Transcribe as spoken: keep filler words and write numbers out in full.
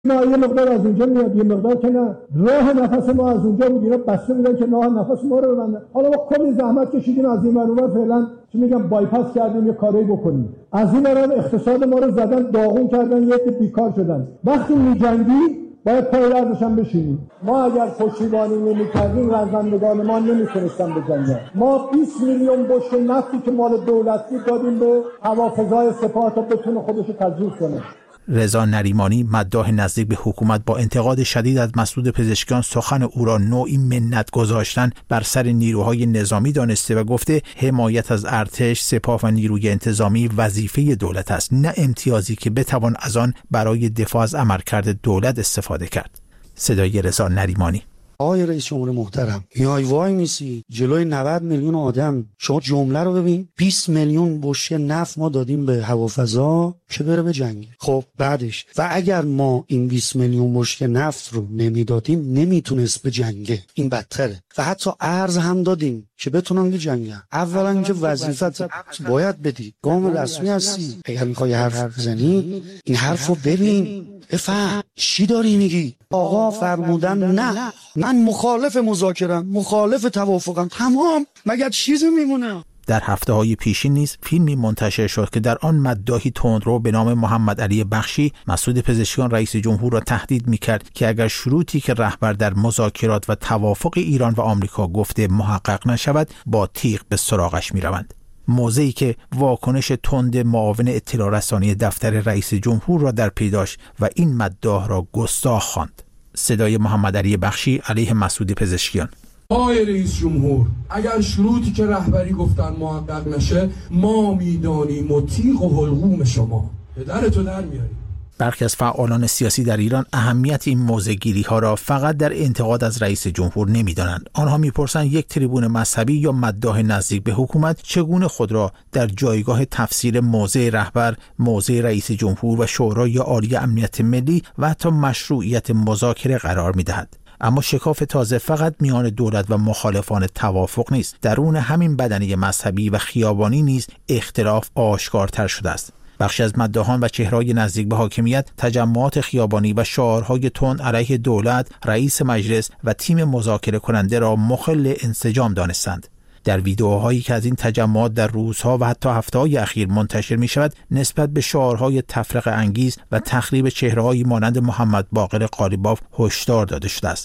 نه یه مقدار از اینجا میاد یه مقدار که نه، راه نفس ما از اونجا بود، اینا بسته بودن که راه نفس ما رو ببندن. حالا ما کلی زحمت کشیدیم از این ور اون ور، فعلا چی میگم بایپاس کردیم یه کاری بکنیم. از این ور اقتصاد ما رو زدن داغون کردن، یه عده بیکار شدن. وقتی میجنگی باید پای لرزش هم بشینیم. ما اگر پشتیبانی نمی‌کردیم رزمندگان ما نمیتونستن بجنگن. ما بیست میلیون بشکه نفتی که مال دولت بود دادیم به حوافظهای سپاه تا بتونه خودش رو تجهیز کنه. رضا نریمانی، مداح نزدیک به حکومت، با انتقاد شدید از مسعود پزشکیان سخن او را نوعی منت گذاشتن بر سر نیروهای نظامی دانسته و گفته حمایت از ارتش، سپاه و نیروی انتظامی وظیفه دولت است، نه امتیازی که بتوان از آن برای دفاع از عملکرد دولت استفاده کرد. صدای رضا نریمانی. آقای رئیس جمهور محترم، میای وای میسی جلوی نود میلیون آدم، شما جمله رو ببین، بیست میلیون بشکه نفت ما دادیم به هوافضا که بره به جنگ. خب بعدش و اگر ما این بیست میلیون بشکه نفت رو نمیدادیم نمیتونست به جنگه، این بدتره. و حتی ارز هم دادیم که بتونن به جنگن. اولا اینکه وظیفت باید بدی، گام رسمی هستی، اگر میخوای حرف بزنی این حرفو ببین بفهم چی داری میگی. آقا فرمودن نه، من مخالف مذاکرم، مخالف توافقم، تمام، مگر چیزی میمونه؟ در هفته‌های پیشین نیز فیلمی منتشر شد که در آن مداحی تندرو به نام محمد علی بخشی مسعود پزشکیان رئیس جمهور را تهدید می‌کرد که اگر شروطی که رهبر در مذاکرات و توافق ایران و آمریکا گفته محقق نشود با تیغ به سراغش می‌روند. موضعی که واکنش تند معاون اطلاع رسانی دفتر رئیس جمهور را در پی داشت و این مداح را گستاخ خواند. صدای محمد علی بخشی علیه مسعود پزشکیان. آقای رئیس جمهور، اگر شروطی که رهبری گفتن محقق نشه ما میدانیم و تیغ و حلقوم شما پدرتو در میاریم. برخی از فعالان سیاسی در ایران اهمیت این موضع‌گیری ها را فقط در انتقاد از رئیس جمهور نمی‌دانند. آنها می‌پرسند یک تریبون مذهبی یا مداح نزدیک به حکومت چگونه خود را در جایگاه تفسیر موضع رهبر، موضع رئیس جمهور و شورای عالی امنیت ملی و حتی مشروعیت مذاکره قرار می‌دهد. اما شکاف تازه فقط میان دولت و مخالفان توافق نیست. درون همین بدنه مذهبی و خیابانی نیز اختلاف آشکارتر شده است. بخشی از مداحان و چهره‌های نزدیک به حاکمیت تجمعات خیابانی و شعارهای تند علیه دولت، رئیس مجلس و تیم مذاکره کننده را مخل انسجام دانستند. در ویدئوهایی که از این تجمعات در روزها و حتی هفته‌های اخیر منتشر می شود، نسبت به شعارهای تفرقه انگیز و تخریب چهره‌هایی مانند محمد باقر قالیباف هشدار داده شده است.